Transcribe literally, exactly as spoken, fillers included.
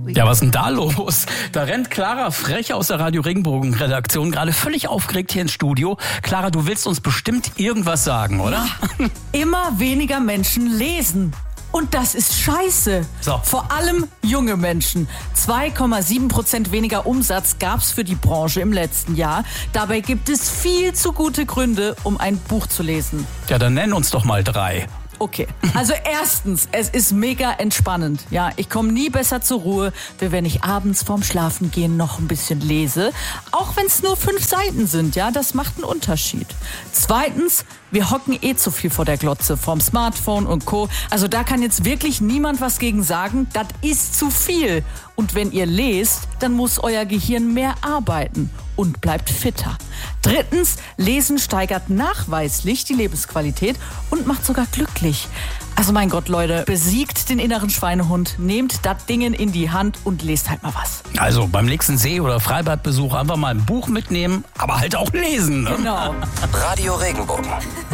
Ja, was ist denn da los? Da rennt Clara frech aus der Radio Regenbogen-Redaktion gerade völlig aufgeregt hier ins Studio. Clara, du willst uns bestimmt irgendwas sagen, oder? Ja. Immer weniger Menschen lesen. Und das ist scheiße. So. Vor allem junge Menschen. zwei Komma sieben Prozent weniger Umsatz gab's für die Branche im letzten Jahr. Dabei gibt es viel zu gute Gründe, um ein Buch zu lesen. Ja, dann nenn uns doch mal drei. Okay, also erstens, es ist mega entspannend. Ja, ich komme nie besser zur Ruhe, wie wenn ich abends vorm Schlafengehen noch ein bisschen lese. Auch wenn es nur fünf Seiten sind, ja, das macht einen Unterschied. Zweitens, wir hocken eh zu viel vor der Glotze, vorm Smartphone und Co. Also da kann jetzt wirklich niemand was gegen sagen, das ist zu viel. Und wenn ihr lest, dann muss euer Gehirn mehr arbeiten und bleibt fitter. Drittens, Lesen steigert nachweislich die Lebensqualität und macht sogar glücklich. Also mein Gott, Leute, besiegt den inneren Schweinehund, nehmt das Dingen in die Hand und lest halt mal was. Also beim nächsten See- oder Freibadbesuch einfach mal ein Buch mitnehmen, aber halt auch lesen. Ne? Genau. Radio Regenbogen.